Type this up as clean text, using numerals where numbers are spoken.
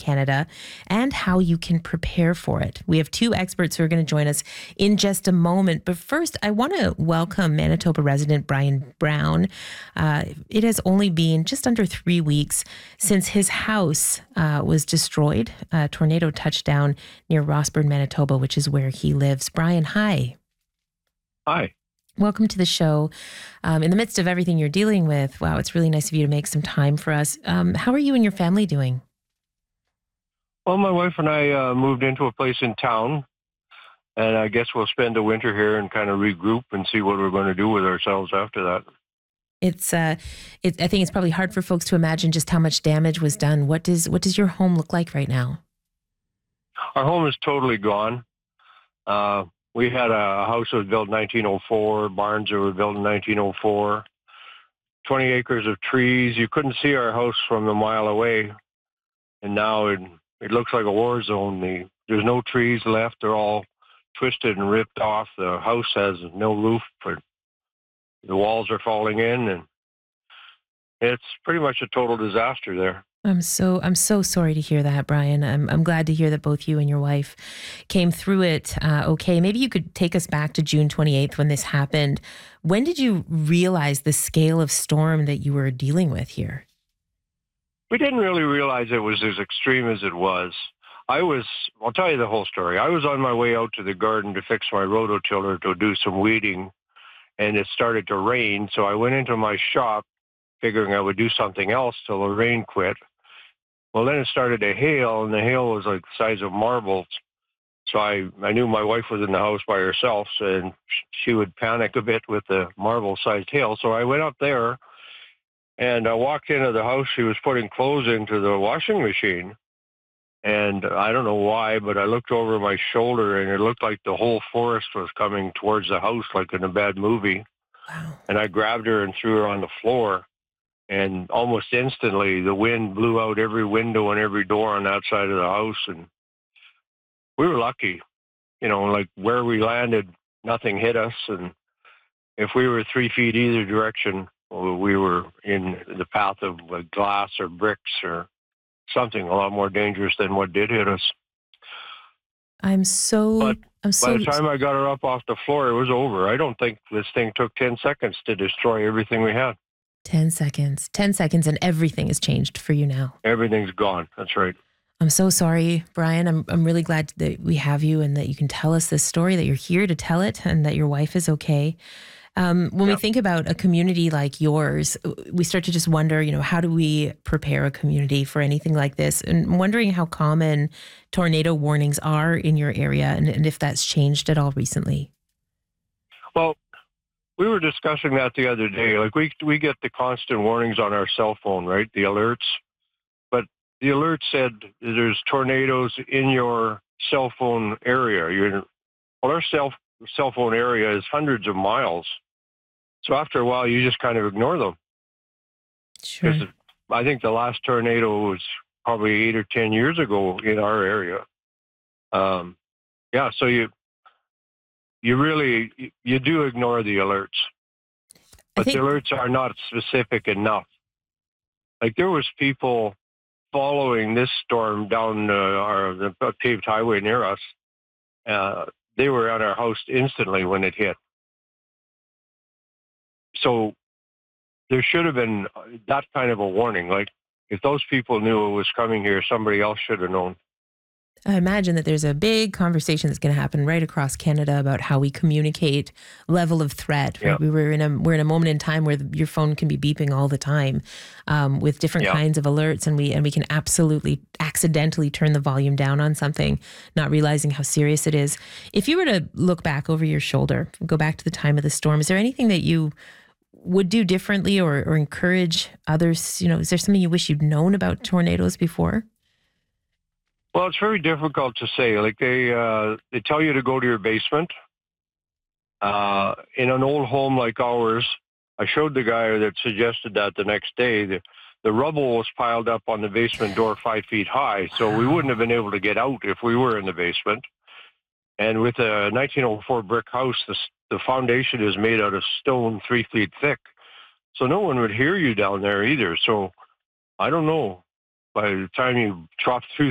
Canada and how you can prepare for it. We have two experts who are going to join us in just a moment. But first, I want to welcome Manitoba resident Brian Brown. It has only been just under 3 weeks since his house was destroyed. A tornado touched down near Rossburn, Manitoba, which is where he lives. Brian, hi. Hi. Welcome to the show. In the midst of everything you're dealing with, wow, it's really nice of you to make some time for us. How are you and your family doing? Well, my wife and I moved into a place in town, and I guess we'll spend the winter here and kind of regroup and see what we're going to do with ourselves after that. I think it's probably hard for folks to imagine just how much damage was done. What does your home look like right now? Our home is totally gone. We had a house that was built in 1904, barns that were built in 1904, 20 acres of trees. You couldn't see our house from a mile away, and now it looks like a war zone. There's no trees left. They're all twisted and ripped off. The house has no roof. The walls are falling in, and it's pretty much a total disaster there. I'm so sorry to hear that, Brian. I'm glad to hear that both you and your wife came through it okay. Maybe you could take us back to June 28th when this happened. When did you realize the scale of storm that you were dealing with here? We didn't really realize it was as extreme as it was. I'll tell you the whole story. I was on my way out to the garden to fix my rototiller to do some weeding, and it started to rain. So I went into my shop figuring I would do something else till the rain quit. Well, then it started to hail, and the hail was like the size of marbles. So I knew my wife was in the house by herself, and she would panic a bit with the marble-sized hail. So I went up there, and I walked into the house. She was putting clothes into the washing machine. And I don't know why, but I looked over my shoulder, and it looked like the whole forest was coming towards the house like in a bad movie. Wow. And I grabbed her and threw her on the floor. And almost instantly, the wind blew out every window and every door on that side of the house. And we were lucky, like where we landed, nothing hit us. And if we were 3 feet either direction, we were in the path of glass or bricks or something a lot more dangerous than what did hit us. By the time I got her up off the floor, it was over. I don't think this thing took 10 seconds to destroy everything we had. 10 seconds. 10 seconds and everything has changed for you now. Everything's gone. That's right. I'm so sorry, Brian. I'm really glad that we have you and that you can tell us this story, that you're here to tell it, and that your wife is okay. When we think about a community like yours, we start to just wonder, how do we prepare a community for anything like this? And I'm wondering how common tornado warnings are in your area and if that's changed at all recently. Well, we were discussing that the other day. Like we get the constant warnings on our cell phone, right? The alerts. But the alert said there's tornadoes in your cell phone area. Our cell phone area is hundreds of miles. So after a while, you just kind of ignore them. Sure. Because I think the last tornado was probably 8 or 10 years ago in our area. So you do ignore the alerts. But the alerts are not specific enough. Like there was people following this storm down the paved highway near us. They were at our house instantly when it hit. So there should have been that kind of a warning. Like if those people knew it was coming here, somebody else should have known. I imagine that there's a big conversation that's going to happen right across Canada about how we communicate level of threat. Right? Yeah. We're in a moment in time where your phone can be beeping all the time with different kinds of alerts, and we can absolutely accidentally turn the volume down on something, not realizing how serious it is. If you were to look back over your shoulder, go back to the time of the storm, is there anything that you would do differently or encourage others? Is there something you wish you'd known about tornadoes before? Well, it's very difficult to say. Like they tell you to go to your basement. In an old home like ours, I showed the guy that suggested that the next day. The rubble was piled up on the basement door 5 feet high, so we wouldn't have been able to get out if we were in the basement. And with a 1904 brick house, the foundation is made out of stone 3 feet thick. So no one would hear you down there either. So I don't know. By the time you chop through